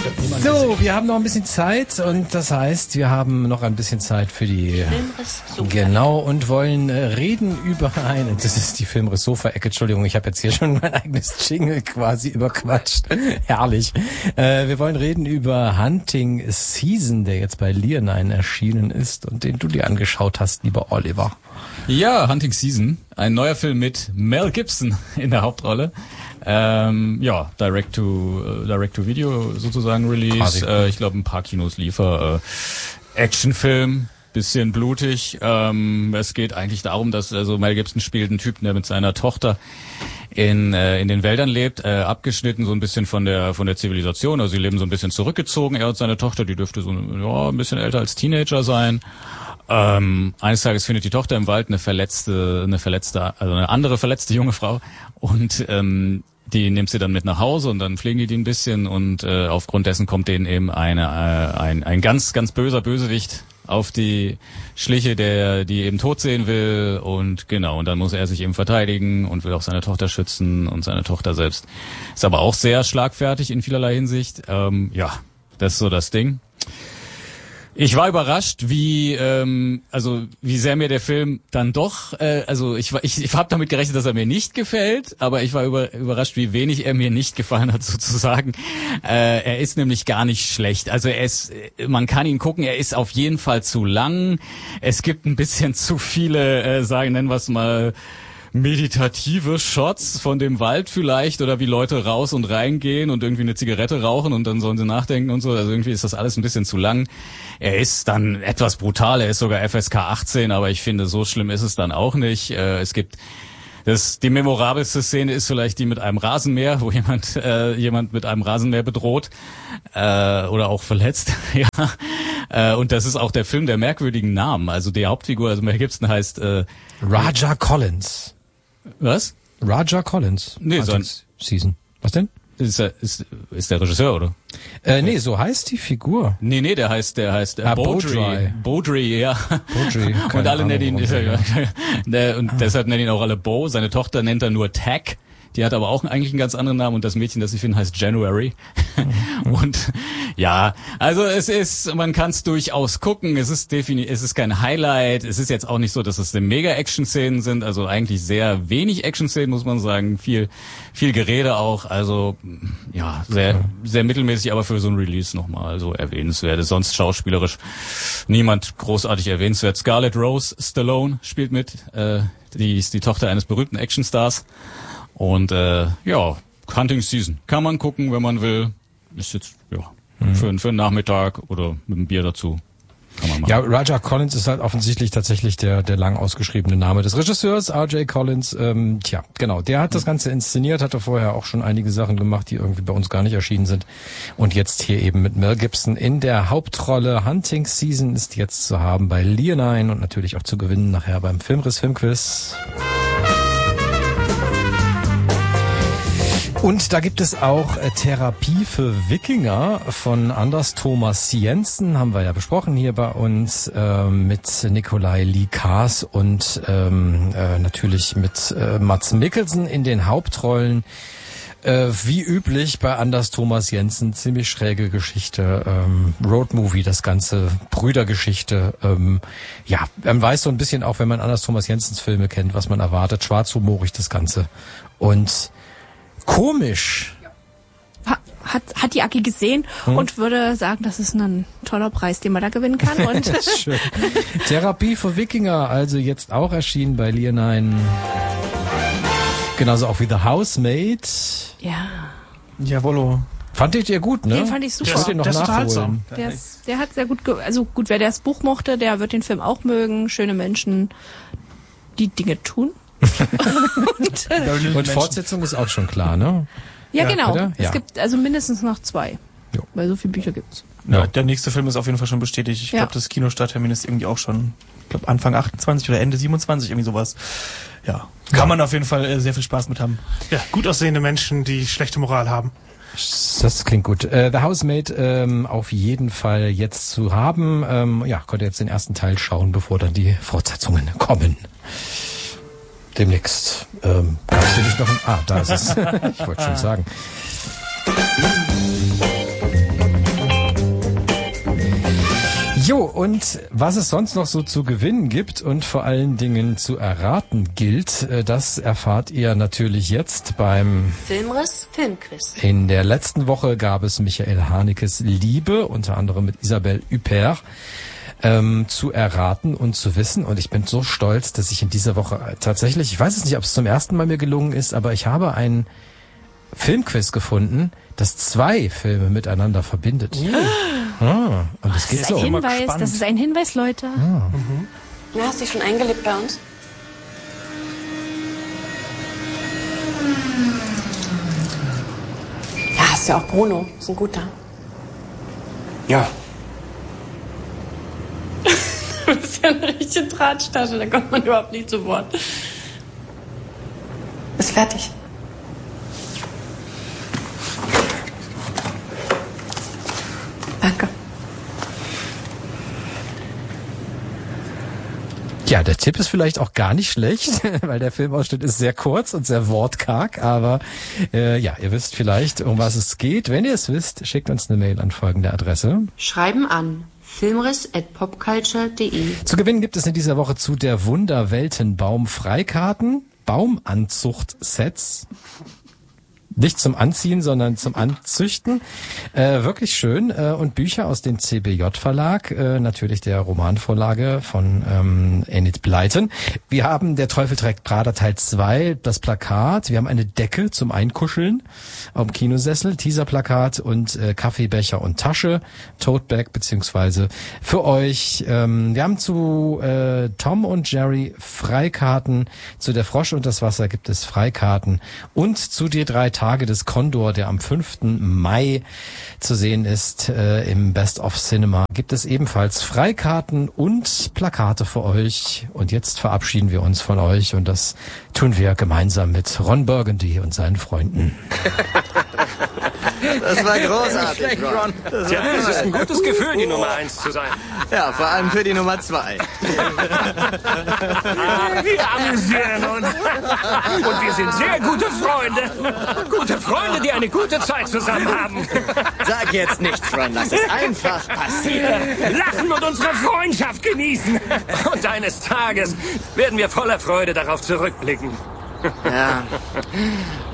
So, wir haben noch ein bisschen Zeit und das heißt, wir haben noch ein bisschen Zeit für die genau und wollen reden über das ist die Filmriss-Sofa-Ecke, Entschuldigung, ich habe jetzt hier schon mein eigenes Jingle quasi überquatscht. Herrlich. Wir wollen reden über Hunting Season, der jetzt bei Leonine erschienen ist und den du dir angeschaut hast, lieber Oliver. Ja, Hunting Season, ein neuer Film mit Mel Gibson in der Hauptrolle. Direct-to-Video sozusagen Release. Ich glaube, ein paar Kinos Actionfilm, bisschen blutig. Es geht eigentlich darum, dass Mel Gibson spielt einen Typen, der mit seiner Tochter in den Wäldern lebt, abgeschnitten so ein bisschen von der Zivilisation. Also sie leben so ein bisschen zurückgezogen. Er und seine Tochter, die dürfte so ein bisschen älter als Teenager sein. Eines Tages findet die Tochter im Wald eine andere verletzte junge Frau und die nimmt sie dann mit nach Hause und dann pflegen die ein bisschen und aufgrund dessen kommt denen eben ein ganz, ganz böser Bösewicht auf die Schliche, die eben tot sehen will und genau, und dann muss er sich eben verteidigen und will auch seine Tochter schützen und seine Tochter selbst ist aber auch sehr schlagfertig in vielerlei Hinsicht. Das ist so das Ding. Ich war überrascht, wie sehr mir der Film dann doch, ich habe damit gerechnet, dass er mir nicht gefällt, aber ich war überrascht, wie wenig er mir nicht gefallen hat sozusagen. Er ist nämlich gar nicht schlecht. Also man kann ihn gucken, er ist auf jeden Fall zu lang. Es gibt ein bisschen zu viele, nennen wir es mal, meditative Shots von dem Wald vielleicht oder wie Leute raus und reingehen und irgendwie eine Zigarette rauchen und dann sollen sie nachdenken und so. Also irgendwie ist das alles ein bisschen zu lang. Er ist dann etwas brutal, er ist sogar FSK 18, aber ich finde, so schlimm ist es dann auch nicht. Es gibt die memorabelste Szene ist vielleicht die mit einem Rasenmäher, wo jemand mit einem Rasenmäher bedroht oder auch verletzt. Ja. Und das ist auch der Film der merkwürdigen Namen. Also die Hauptfigur, Mel Gibson heißt Raja Collins. Was? Raja Collins. Nee, Season. Was denn? Ist der Regisseur, oder? Nee, so heißt die Figur. Nee, der heißt Beaudry, ja. Beaudry. Und alle nennen ihn, und deshalb nennen ihn auch alle Bo. Seine Tochter nennt er nur Tack. Die hat aber auch eigentlich einen ganz anderen Namen und das Mädchen, das sie finden, heißt January. Und ja, also man kann es durchaus gucken. Es ist kein Highlight. Es ist jetzt auch nicht so, dass es Mega-Action-Szenen sind. Also eigentlich sehr wenig Action-Szenen, muss man sagen. Viel Gerede auch. Also ja, sehr, sehr mittelmäßig, aber für so ein Release nochmal so erwähnenswert. Sonst schauspielerisch niemand großartig erwähnenswert. Scarlett Rose Stallone spielt mit. Die ist die Tochter eines berühmten Actionstars. Und Hunting Season kann man gucken, wenn man will. Ist jetzt für einen Nachmittag oder mit einem Bier dazu. Kann man machen. Ja, Raja Collins ist halt offensichtlich tatsächlich der lang ausgeschriebene Name des Regisseurs, R.J. Collins. Genau, der hat das Ganze inszeniert, hatte vorher auch schon einige Sachen gemacht, die irgendwie bei uns gar nicht erschienen sind. Und jetzt hier eben mit Mel Gibson in der Hauptrolle. Hunting Season ist jetzt zu haben bei Leonine und natürlich auch zu gewinnen nachher beim Filmriss-Filmquiz. Und da gibt es auch Therapie für Wikinger von Anders Thomas Jensen, haben wir ja besprochen hier bei uns, mit Nikolai Lee Kaas und natürlich mit Mads Mikkelsen in den Hauptrollen. Wie üblich bei Anders Thomas Jensen, ziemlich schräge Geschichte, Roadmovie, das Ganze, Brüdergeschichte. Man weiß so ein bisschen auch, wenn man Anders Thomas Jensens Filme kennt, was man erwartet, schwarzhumorig das Ganze. Und komisch. Hat die Aki gesehen und würde sagen, das ist ein toller Preis, den man da gewinnen kann. Und Schön. Therapie für Wikinger, also jetzt auch erschienen bei Leonine. Genauso auch wie The Housemaid. Ja. Jawollo. Fandet ihr gut, ne? Den fand ich super. Ich wollte den noch nachholen. Der hat sehr gut, gut, wer das Buch mochte, der wird den Film auch mögen. Schöne Menschen, die Dinge tun. Und Fortsetzung ist auch schon klar, ne? Ja, genau. Oder? Es gibt also mindestens noch 2. Jo. Weil so viele Bücher gibt's. Ja, der nächste Film ist auf jeden Fall schon bestätigt. Ich glaube, das Kinostarttermin ist irgendwie auch schon, Anfang 28 oder Ende 27, irgendwie sowas. Ja, kann man auf jeden Fall sehr viel Spaß mit haben. Ja, gut aussehende Menschen, die schlechte Moral haben. Das klingt gut. The Housemaid auf jeden Fall jetzt zu haben. Könnt ihr jetzt den ersten Teil schauen, bevor dann die Fortsetzungen kommen. Demnächst. Kannst du nicht noch da ist es. Ich wollte schon sagen. Jo, und was es sonst noch so zu gewinnen gibt und vor allen Dingen zu erraten gilt, das erfahrt ihr natürlich jetzt beim Filmriss Filmquiz. In der letzten Woche gab es Michael Hanekes Liebe, unter anderem mit Isabelle Huppert, zu erraten und zu wissen. Und ich bin so stolz, dass ich in dieser Woche tatsächlich, ich weiß es nicht, ob es zum ersten Mal mir gelungen ist, aber ich habe ein Filmquiz gefunden, das 2 Filme miteinander verbindet. Und es geht so. Das ist ein Hinweis, Leute. Ja, hast du dich schon eingelebt bei uns? Ja, hast ja auch Bruno. Ist ein guter. Ja. Du bist ja eine richtige Drahttasche, da kommt man überhaupt nicht zu Wort. Ist fertig. Danke. Ja, der Tipp ist vielleicht auch gar nicht schlecht, weil der Filmausschnitt ist sehr kurz und sehr wortkarg, aber ja, ihr wisst vielleicht, um was es geht. Wenn ihr es wisst, schickt uns eine Mail an folgende Adresse. Schreiben an filmriss@popculture.de. Zu gewinnen gibt es in dieser Woche zu der Wunderweltenbaum Freikarten, Baumanzucht-Sets. Nicht zum Anziehen, sondern zum Anzüchten. Wirklich schön. Und Bücher aus dem CBJ-Verlag, natürlich der Romanvorlage von Enid Blyton. Wir haben Der Teufel trägt Prada Teil 2, das Plakat. Wir haben eine Decke zum Einkuscheln auf dem Kinosessel, Teaserplakat und Kaffeebecher und Tasche, Totebag beziehungsweise für euch. Wir haben zu Tom und Jerry Freikarten, zu Der Frosch und das Wasser gibt es Freikarten und zu die 3 Tage des Condor, der am 5. Mai zu sehen ist im Best of Cinema, gibt es ebenfalls Freikarten und Plakate für euch. Und jetzt verabschieden wir uns von euch und das tun wir gemeinsam mit Ron Burgundy und seinen Freunden. Das war großartig, Ron. Tja, es ist ein gutes Gefühl, die Nummer 1 zu sein. Ja, vor allem für die Nummer 2. Wir amüsieren uns. Und wir sind sehr gute Freunde. Gute Freunde, die eine gute Zeit zusammen haben. Sag jetzt nichts, Ron. Lass es einfach passieren. Lachen und unsere Freundschaft genießen. Und eines Tages werden wir voller Freude darauf zurückblicken. Ja.